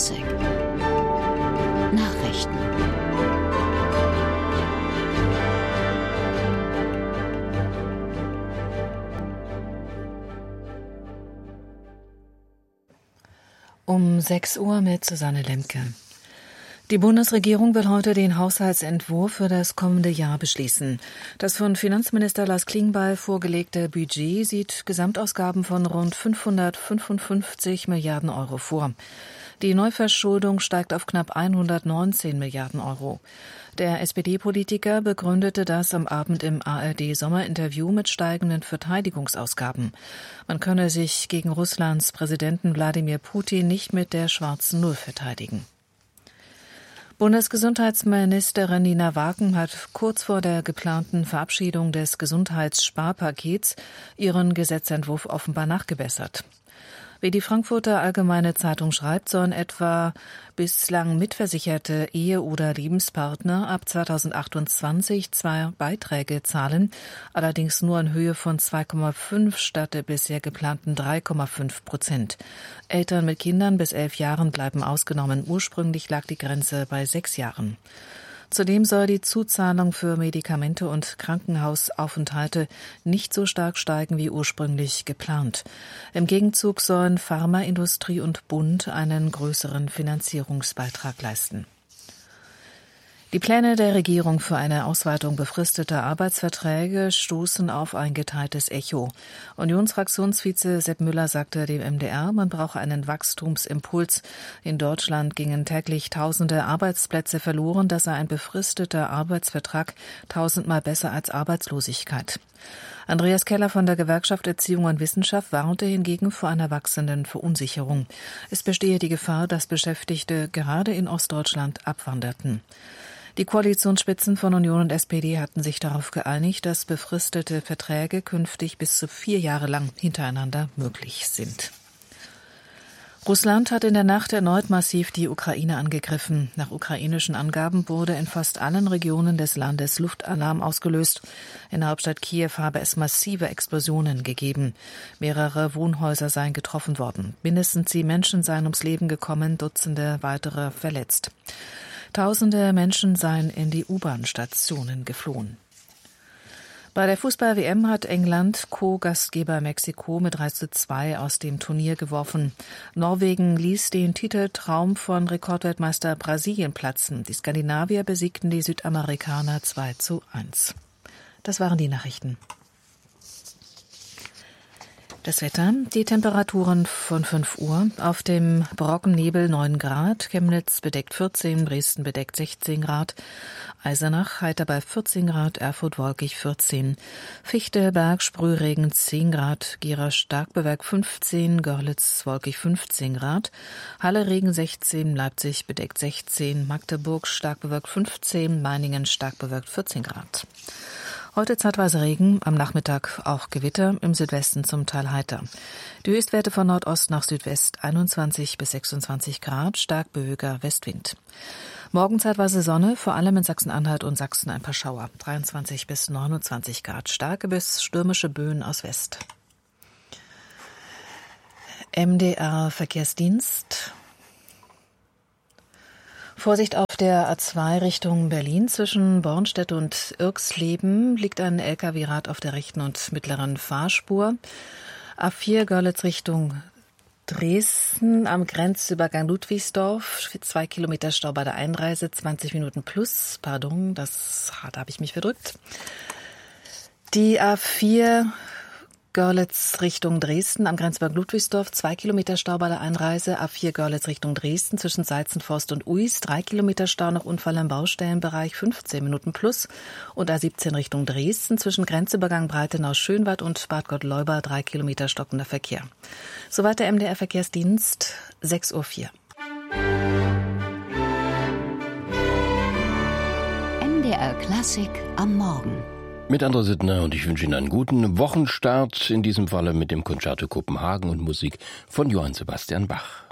Klassik Nachrichten. Um 6 Uhr mit Susanne Lemke. Die Bundesregierung will heute den Haushaltsentwurf für das kommende Jahr beschließen. Das von Finanzminister Lars Klingbeil vorgelegte Budget sieht Gesamtausgaben von rund 555 Milliarden Euro vor. Die Neuverschuldung steigt auf knapp 119 Milliarden Euro. Der SPD-Politiker begründete das am Abend im ARD-Sommerinterview mit steigenden Verteidigungsausgaben. Man könne sich gegen Russlands Präsidenten Wladimir Putin nicht mit der schwarzen Null verteidigen. Bundesgesundheitsministerin Nina Wagen hat kurz vor der geplanten Verabschiedung des Gesundheitssparpakets ihren Gesetzentwurf offenbar nachgebessert. Wie die Frankfurter Allgemeine Zeitung schreibt, sollen etwa bislang mitversicherte Ehe- oder Lebenspartner ab 2028 2 Beiträge zahlen, allerdings nur in Höhe von 2,5 statt der bisher geplanten 3,5%. Eltern mit Kindern bis 11 Jahren bleiben ausgenommen. Ursprünglich lag die Grenze bei 6 Jahren. Zudem soll die Zuzahlung für Medikamente und Krankenhausaufenthalte nicht so stark steigen wie ursprünglich geplant. Im Gegenzug sollen Pharmaindustrie und Bund einen größeren Finanzierungsbeitrag leisten. Die Pläne der Regierung für eine Ausweitung befristeter Arbeitsverträge stoßen auf ein geteiltes Echo. Unionsfraktionsvize Sepp Müller sagte dem MDR, man brauche einen Wachstumsimpuls. In Deutschland gingen täglich tausende Arbeitsplätze verloren. Das sei ein befristeter Arbeitsvertrag 1000-mal besser als Arbeitslosigkeit. Andreas Keller von der Gewerkschaft Erziehung und Wissenschaft warnte hingegen vor einer wachsenden Verunsicherung. Es bestehe die Gefahr, dass Beschäftigte gerade in Ostdeutschland abwanderten. Die Koalitionsspitzen von Union und SPD hatten sich darauf geeinigt, dass befristete Verträge künftig bis zu 4 Jahre lang hintereinander möglich sind. Russland hat in der Nacht erneut massiv die Ukraine angegriffen. Nach ukrainischen Angaben wurde in fast allen Regionen des Landes Luftalarm ausgelöst. In der Hauptstadt Kiew habe es massive Explosionen gegeben. Mehrere Wohnhäuser seien getroffen worden. Mindestens 7 Menschen seien ums Leben gekommen, Dutzende weitere verletzt. Tausende Menschen seien in die U-Bahn-Stationen geflohen. Bei der Fußball-WM hat England Co-Gastgeber Mexiko mit 3:2 aus dem Turnier geworfen. Norwegen ließ den Titeltraum von Rekordweltmeister Brasilien platzen. Die Skandinavier besiegten die Südamerikaner 2:1. Das waren die Nachrichten. Das Wetter, die Temperaturen von 5 Uhr. Auf dem Brockennebel 9 Grad, Chemnitz bedeckt 14, Dresden bedeckt 16 Grad, Eisenach heiter bei 14 Grad, Erfurt wolkig 14, Fichtelberg Sprühregen 10 Grad, Gera stark bewölkt 15, Görlitz wolkig 15 Grad, Halle Regen 16, Leipzig bedeckt 16, Magdeburg stark bewölkt 15, Meiningen stark bewölkt 14 Grad. Heute zeitweise Regen, am Nachmittag auch Gewitter, im Südwesten zum Teil heiter. Die Höchstwerte von Nordost nach Südwest 21 bis 26 Grad, stark böiger Westwind. Morgen zeitweise Sonne, vor allem in Sachsen-Anhalt und Sachsen ein paar Schauer, 23 bis 29 Grad, starke bis stürmische Böen aus West. MDR Verkehrsdienst. Vorsicht auf der A2 Richtung Berlin. Zwischen Bornstedt und Irxleben liegt ein LKW-Rad auf der rechten und mittleren Fahrspur. A4 Görlitz Richtung Dresden am Grenzübergang Ludwigsdorf. 2 Kilometer Stau bei der Einreise, 20 Minuten plus. Pardon, da habe ich mich verdrückt. Die A4 Görlitz Richtung Dresden am Grenzübergang Ludwigsdorf, 2 Kilometer Stau bei der Einreise, A4 Görlitz Richtung Dresden zwischen Seizenforst und Uis, 3 Kilometer Stau nach Unfall im Baustellenbereich, 15 Minuten plus und A17 Richtung Dresden zwischen Grenzübergang Breitenau-Schönwald und Bad Gottleuba, 3 Kilometer stockender Verkehr. Soweit der MDR Verkehrsdienst, 6:04 Uhr. MDR Klassik am Morgen. Mit André Sittner und ich wünsche Ihnen einen guten Wochenstart, in diesem Falle mit dem Concerto Kopenhagen und Musik von Johann Sebastian Bach.